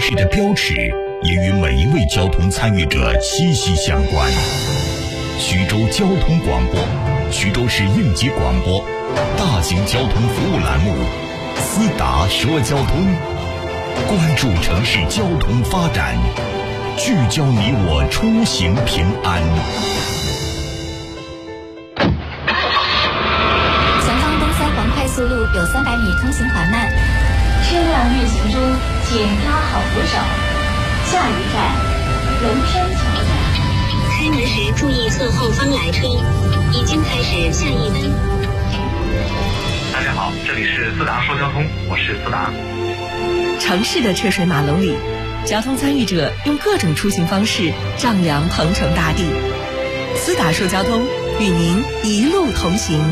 市的标尺也与每一位交通参与者息息相关。徐州交通广播，徐州市应急广播，大型交通服务栏目思达说交通，关注城市交通发展，聚焦你我出行平安。 前方东三环快速路有300米通行缓慢， 车辆运行中请抓好扶手。下一站龙山桥站。 开门时注意侧后方来车，已经开始下一门。 大家好，这里是思达说交通，我是思达。 城市的车水马龙里，交通参与者用各种出行方式丈量鹏程大地。思达说交通，与您一路同行。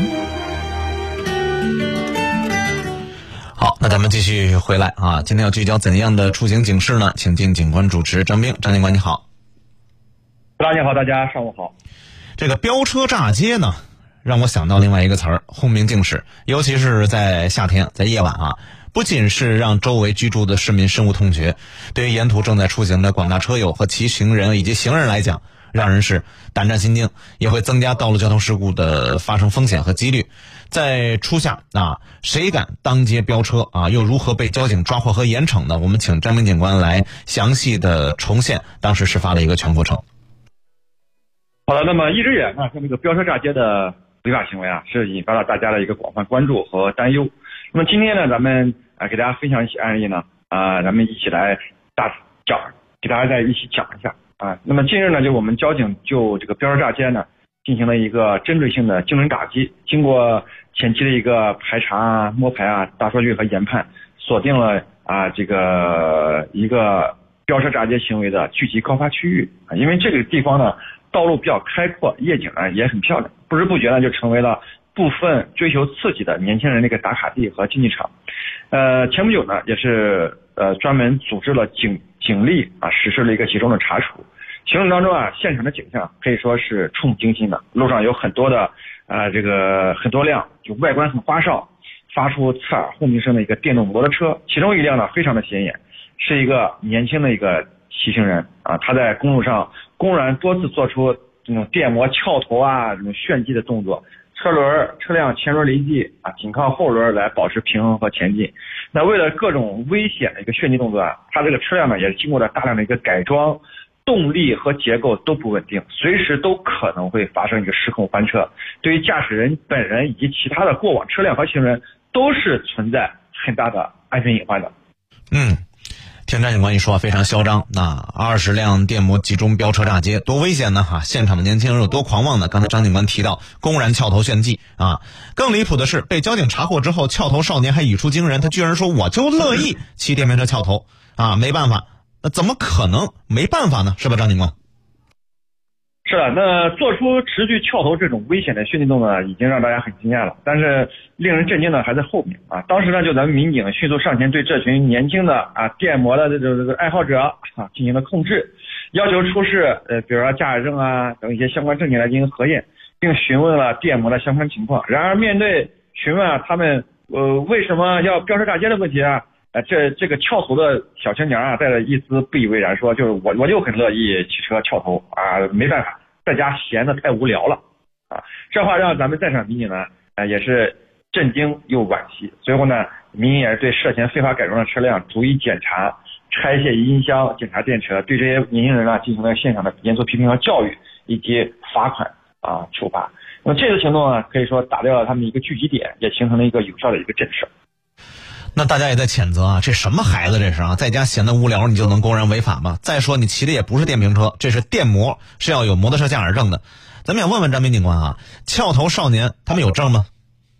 好，那咱们继续回来啊，今天要聚焦怎样的出行警示呢？请进警官主持张兵。张警官你好。 大家好，大家上午好。 这个飙车炸街呢，让我想到另外一个词儿，轰鸣警示。尤其是在夏天，在夜晚啊，不仅是让周围居住的市民深恶痛绝，对于沿途正在出行的广大车友和骑行人以及行人来讲，让人是胆战心惊，也会增加道路交通事故的发生风险和几率。在初夏啊，谁敢当街飙车啊？又如何被交警抓获和严惩呢？我们请张明警官来详细的重现当时事发的一个全过程。 好的，那么一直以来呢，像这个飙车炸街的违法行为啊，是引发了大家的一个广泛关注和担忧。那么今天呢，咱们给大家分享一些案例呢，咱们一起来给大家再一起讲一下啊。那么近日呢，就我们交警就这个飙车炸街呢，进行了一个针对性的精准打击。经过前期的一个排查啊、摸排啊、大数据和研判，锁定了这个一个飙车炸街行为的聚集高发区域啊。因为这个地方呢，道路比较开阔，夜景呢也很漂亮，不知不觉呢就成为了部分追求刺激的年轻人的一个打卡地和竞技场。前不久呢，也是专门组织了警力啊，实施了一个集中的查处。行动当中啊，现场的景象可以说是触目惊心的。路上有很多的很多辆就外观很花哨、发出刺耳轰鸣声的一个电动摩托车，其中一辆呢非常的显眼，是一个年轻的一个骑行人啊，他在公路上公然多次做出这种电摩翘头啊这种炫技的动作，车辆前轮离地啊，紧靠后轮来保持平衡和前进。那为了各种危险的一个炫技动作啊，他这个车辆呢也是经过了大量的一个改装，动力和结构都不稳定，随时都可能会发生一个失控翻车，对于驾驶人本人以及其他的过往车辆和行人都是存在很大的安全隐患的。 听张警官一说非常嚣张，那20辆电摩集中飙车炸街，多危险呢现场的年轻人有多狂妄呢？刚才张警官提到公然翘头炫技啊，更离谱的是被交警查获之后，翘头少年还语出惊人，他居然说我就乐意骑电瓶车翘头啊，没办法。那怎么可能没办法呢？是吧，张警官？ 是的，那做出持续翘头这种危险的炫技动作呢，已经让大家很惊讶了。但是令人震惊的还在后面啊！当时呢，就咱们民警迅速上前对这群年轻的电摩的这个爱好者进行了控制，要求出示比如说驾驶证啊等一些相关证件来进行核验，并询问了电摩的相关情况。然而面对询问他们为什么要飙车炸街的问题啊，这个翘头的小青娘带着一丝不以为然说，就是我就很乐意骑车翘头没办法，在家闲得太无聊了这话让咱们在场民警呢也是震惊又惋惜。随后呢，民警也是对涉嫌非法改装的车辆逐一检查、拆卸音箱、检查电池，对这些年轻人呢进行了现场的严肃批评和教育，以及罚款处罚。那么这次行动呢，可以说打掉了他们一个聚集点，也形成了一个有效的一个震慑。 那大家也在谴责这什么孩子这是在家闲得无聊你就能公然违法吗？再说你骑的也不是电瓶车，这是电摩，是要有摩托车驾驶证的。咱们也问问张明警官翘头少年他们有证吗？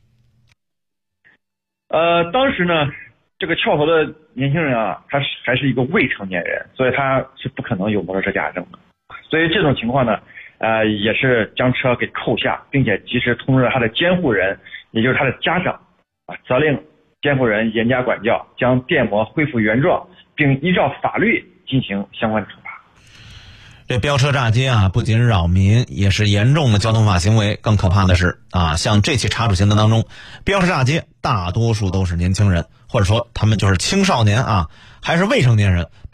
当时呢，这个翘头的年轻人他还是一个未成年人，所以他是不可能有摩托车驾驶证的。所以这种情况呢，也是将车给扣下，并且及时通知了他的监护人，也就是他的家长责令监护人严加管教，将电摩恢复原状，并依照法律进行相关的处罚。 这飙车炸街不仅扰民，也是严重的交通法行为。更可怕的是像这起查处行动当中，飙车炸街大多数都是年轻人，或者说他们就是青少年还是未成年人。